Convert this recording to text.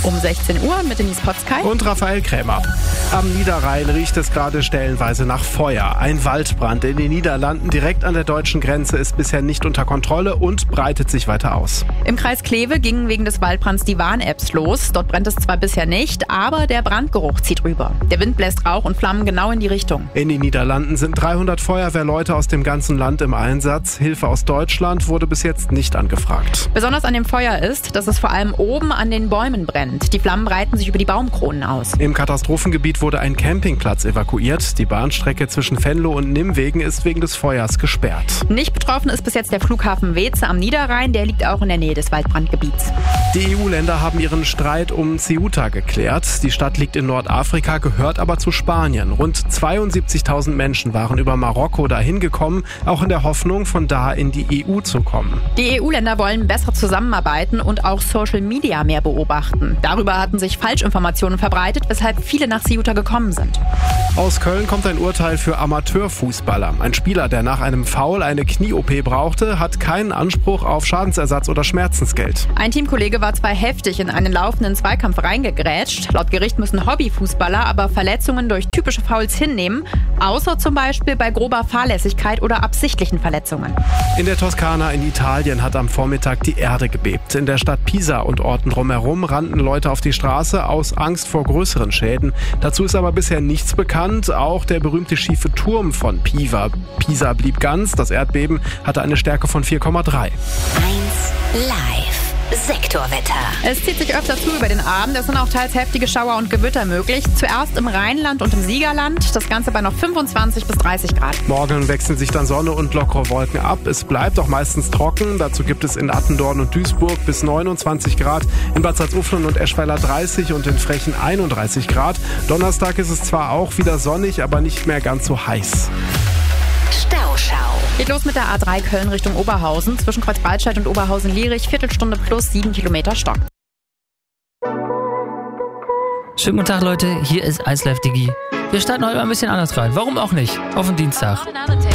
Um 16 Uhr mit Denise Potzkei und Raphael Krämer. Am Niederrhein riecht es gerade stellenweise nach Feuer. Ein Waldbrand in den Niederlanden direkt an der deutschen Grenze ist bisher nicht unter Kontrolle und breitet sich weiter aus. Im Kreis Kleve gingen wegen des Waldbrands die Warn-Apps los. Dort brennt es zwar bisher nicht, aber der Brandgeruch zieht rüber. Der Wind bläst Rauch und Flammen genau in die Richtung. In den Niederlanden sind 300 Feuerwehrleute aus dem ganzen Land im Einsatz. Hilfe aus Deutschland wurde bis jetzt nicht angefragt. Besonders an dem Feuer ist, dass es vor allem oben an den Bäumen brennt. Die Flammen breiten sich über die Baumkronen aus. Im Katastrophengebiet wurde ein Campingplatz evakuiert. Die Bahnstrecke zwischen Venlo und Nimwegen ist wegen des Feuers gesperrt. Nicht betroffen ist bis jetzt der Flughafen Weeze am Niederrhein. Der liegt auch in der Nähe des Waldbrandgebiets. Die EU-Länder haben ihren Streit um Ceuta geklärt. Die Stadt liegt in Nordafrika, gehört aber zu Spanien. Rund 72.000 Menschen waren über Marokko dahin gekommen, auch in der Hoffnung, von da in die EU zu kommen. Die EU-Länder wollen besser zusammenarbeiten und auch Social Media mehr beobachten. Darüber hatten sich Falschinformationen verbreitet, weshalb viele nach Ceuta gekommen sind. Aus Köln kommt ein Urteil für Amateurfußballer. Ein Spieler, der nach einem Foul eine Knie-OP brauchte, hat keinen Anspruch auf Schadensersatz oder Schmerzensgeld. Ein Teamkollege war zwar heftig in einen laufenden Zweikampf reingegrätscht. Laut Gericht müssen Hobbyfußballer aber Verletzungen durch typische Fouls hinnehmen, außer zum Beispiel bei grober Fahrlässigkeit oder absichtlichen Verletzungen. In der Toskana in Italien hat am Vormittag die Erde gebebt. In der Stadt Pisa und Orten drumherum rannten Leute auf die Straße aus Angst vor größeren Schäden. Dazu ist aber bisher nichts bekannt. Auch der berühmte schiefe Turm von Pisa blieb ganz. Das Erdbeben hatte eine Stärke von 4,3. 1 Live. Sektorwetter. Es zieht sich öfter zu über den Abend. Es sind auch teils heftige Schauer und Gewitter möglich. Zuerst im Rheinland und im Siegerland. Das Ganze bei noch 25 bis 30 Grad. Morgen wechseln sich dann Sonne und lockere Wolken ab. Es bleibt auch meistens trocken. Dazu gibt es in Attendorn und Duisburg bis 29 Grad. In Bad Salzuflen und Eschweiler 30 und in Frechen 31 Grad. Donnerstag ist es zwar auch wieder sonnig, aber nicht mehr ganz so heiß. Stauschau. Geht los mit der A3 Köln Richtung Oberhausen. Zwischen Kreuzbreitscheid und Oberhausen-Lierich. Viertelstunde plus 7 Kilometer Stock. Schönen guten Tag, Leute. Hier ist Ice Live Digi. Wir starten heute mal ein bisschen anders rein. Warum auch nicht? Auf den Dienstag.